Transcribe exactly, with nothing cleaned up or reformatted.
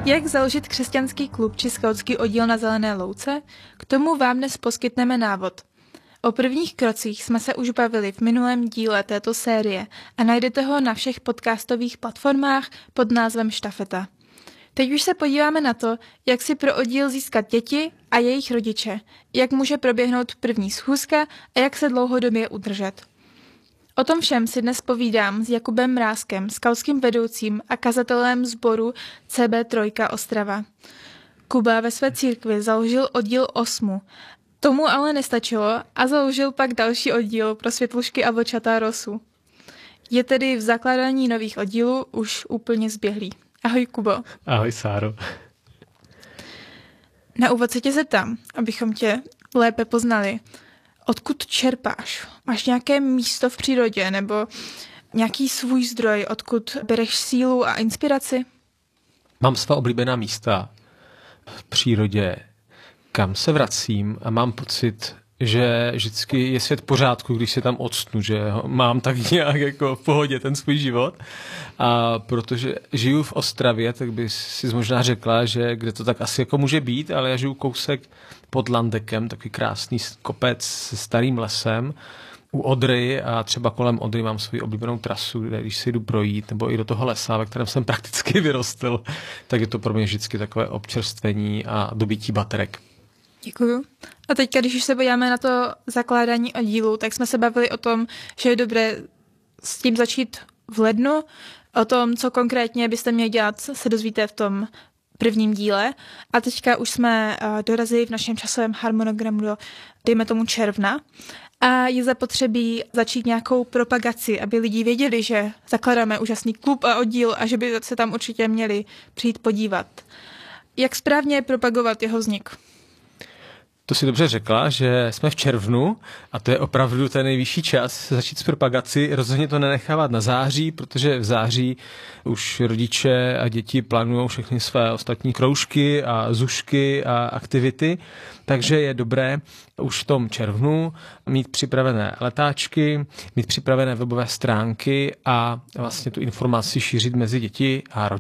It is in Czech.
Jak založit křesťanský klub či skautský oddíl na Zelené louce? K tomu vám dnes poskytneme návod. O prvních krocích jsme se už bavili v minulém díle této série a najdete ho na všech podcastových platformách pod názvem Štafeta. Teď už se podíváme na to, jak si pro oddíl získat děti a jejich rodiče, jak může proběhnout první schůzka a jak se dlouhodobě udržet. O tom všem si dnes povídám s Jakubem Mrázkem, skautským vedoucím a kazatelem sboru C B tři Ostrava. Kuba ve své církvi založil oddíl osmu. Tomu ale nestačilo a založil pak další oddíl pro světlušky a vlčatá rosu. Je tedy v zakládání nových oddílů už úplně zběhlý. Ahoj, Kubo. Ahoj, Sáro. Na úvod se tě zeptám, abychom tě lépe poznali. Odkud čerpáš? Máš nějaké místo v přírodě nebo nějaký svůj zdroj, odkud bereš sílu a inspiraci? Mám svá oblíbená místa v přírodě, kam se vracím a mám pocit, že vždycky je svět v pořádku, když se tam odstnu, že mám tak nějak jako v pohodě ten svůj život. A protože žiju v Ostravě, tak bys si možná řekla, že kde to tak asi jako může být, ale já žiju kousek pod Landekem, takový krásný kopec se starým lesem u Odry a třeba kolem Odry mám svou oblíbenou trasu, kde když si jdu projít, nebo i do toho lesa, ve kterém jsem prakticky vyrostl, tak je to pro mě vždycky takové občerstvení a dobytí baterek. Děkuju. A teď, když už se podíváme na to zakládání oddílu, tak jsme se bavili o tom, že je dobré s tím začít v lednu. O tom, co konkrétně byste měli dělat, se dozvíte v tom prvním díle. A teďka už jsme dorazili v našem časovém harmonogramu do, dejme tomu, června. A je zapotřebí začít nějakou propagaci, aby lidi věděli, že zakládáme úžasný klub a oddíl a že by se tam určitě měli přijít podívat. Jak správně propagovat jeho vznik? To si dobře řekla, že jsme v červnu a to je opravdu ten nejvyšší čas začít s propagací. Rozhodně to nenechávat na září, protože v září už rodiče a děti plánují všechny své ostatní kroužky a zušky a aktivity, takže je dobré už v tom červnu mít připravené letáčky, mít připravené webové stránky a vlastně tu informaci šířit mezi děti a rodiče.